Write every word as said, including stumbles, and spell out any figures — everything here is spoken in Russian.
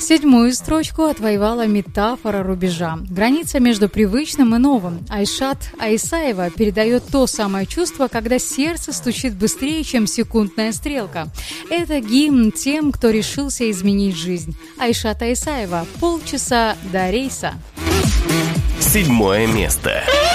Седьмую строчку отвоевала метафора рубежа. Граница между привычным и новым. Айшат Айсаева передает то самое чувство, когда сердце стучит быстрее, чем секундная стрелка. Это гимн тем, кто решился изменить жизнь. Айшат Айсаева. Полчаса до рейса. Седьмое место.